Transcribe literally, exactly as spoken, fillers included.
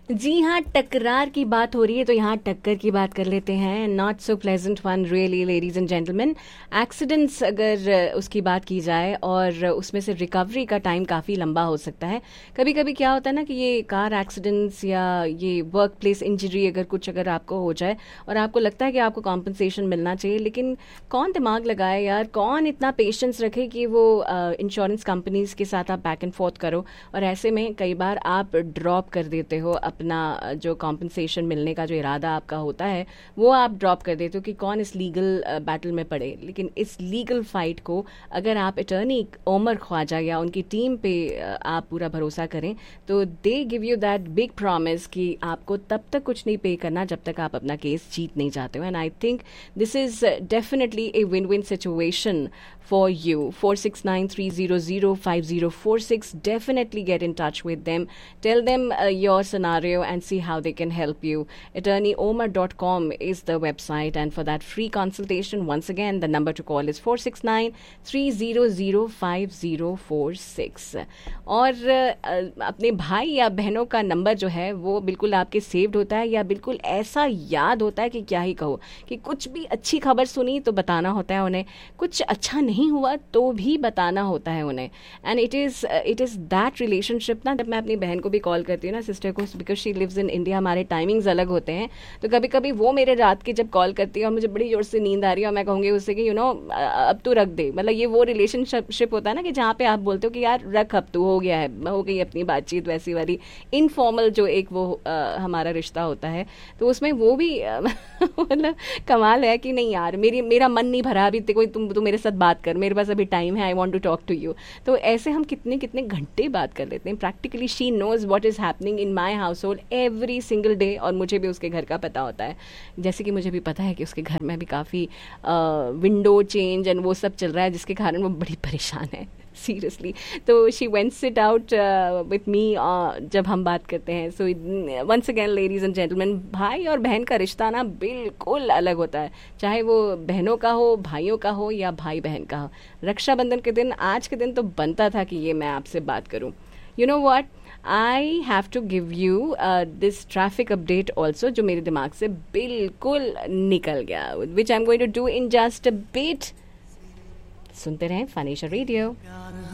जी हाँ, टकरार की बात हो रही है तो यहाँ टक्कर की बात कर लेते हैं. Not so pleasant one really, ladies and gentleman. Accidents अगर अ, उसकी बात की जाए और उसमें से रिकवरी का टाइम काफ़ी लंबा हो सकता है. कभी कभी क्या होता है ना कि ये कार एक्सीडेंट्स या ये वर्क प्लेस इंजरी अगर कुछ अगर आपको हो जाए और आपको लगता है कि आपको कॉम्पनसेशन मिलना चाहिए, लेकिन कौन दिमाग लगाए यार, कौन इतना पेशेंस रखे कि वो इंश्योरेंस कंपनीज के साथ आप बैक एंड फोर्थ करो और ऐसे में कई बार आप ड्रॉप कर देते हो अपना जो कॉम्पनसेशन मिलने का जो इरादा आपका होता है वो आप ड्रॉप कर देते हो कि कौन इस लीगल बैटल में पड़े. लेकिन इस लीगल फाइट को अगर आप अटर्नी ओमर ख्वाजा या उनकी टीम पे अ, आप पूरा भरोसा करें तो they give you that big promise कि आपको तब तक कुछ नहीं पे करना जब तक आप अपना केस जीत नहीं जाते हो. And I think this is definitely a win win situation for you. four six nine three zero zero five zero four six. Definitely get in touch with them. Tell them uh, your scenario and see how they can help you. attorney omar dot com is the website, and for that free consultation, once again, the number to call is four six nine three zero zero five zero four six. और uh, अपने भाई या बहनों का number जो है वो बिल्कुल आपके सेव्ड होता है या बिल्कुल ऐसा याद होता है कि क्या ही कहो, कि कुछ भी अच्छी खबर सुनी तो बताना होता है उन्हें, कुछ अच्छा नहीं हुआ तो भी बताना होता है उन्हें. And it is it is that relationship ना. जब मैं अपनी बहन को भी कॉल करती हूँ ना, सिस्टर को, because she lives in India, हमारे टाइमिंग्स अलग होते हैं, तो कभी कभी वो मेरे रात की जब कॉल करती है और मुझे बड़ी जोर से नींद आ रही है और मैं कहूँगी उससे कि यू नो अब तू रख दे. मतलब ये वो रिलेशनशिप होता है ना कि जहाँ पे आप बोलते हो कि यार रख, अब तू हो गया है, हो गई अपनी बातचीत, वैसी वाली इनफॉर्मल जो एक वो आ, हमारा रिश्ता होता है. तो उसमें वो भी मतलब कमाल है कि नहीं यार, मेरी मेरा मन नहीं भरा अभी, कोई तुम तू मेरे साथ बात कर, मेरे पास अभी टाइम है, I want to talk to you. तो ऐसे हम कितने कितने घंटे बात कर लेते हैं. Practically she knows what is happening in my house hold every single day, और मुझे भी उसके घर का पता होता है. जैसे कि मुझे भी पता है कि उसके घर में भी काफ़ी विंडो चेंज एंड वो सब चल रहा है जिसके कारण वो बड़ी परेशान है सीरियसली. तो she went sit out with me जब हम बात करते हैं. So once again ladies and gentleman, भाई और बहन का रिश्ता ना बिल्कुल अलग होता है, चाहे वो बहनों का हो, भाइयों का हो या भाई बहन का हो. रक्षाबंधन के दिन, आज के दिन तो बनता था कि ये मैं आपसे बात करूं. You know what, I have to give you this traffic update also, जो मेरे दिमाग से बिल्कुल निकल गया, विच I am going to do in just a bit. सुनते रहें फनीशा रेडियो.